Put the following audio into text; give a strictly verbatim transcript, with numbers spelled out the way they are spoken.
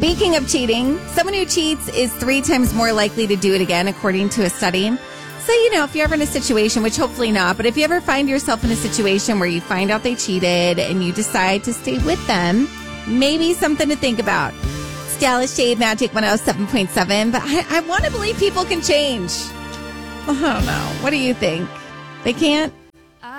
Speaking of cheating, someone who cheats is three times more likely to do it again, according to a study. So, you know, if you're ever in a situation, which hopefully not, but if you ever find yourself in a situation where you find out they cheated and you decide to stay with them, maybe something to think about. It's Dallas Shade Magic one oh seven point seven, but I, I want to believe people can change. I don't know. What do you think? They can't?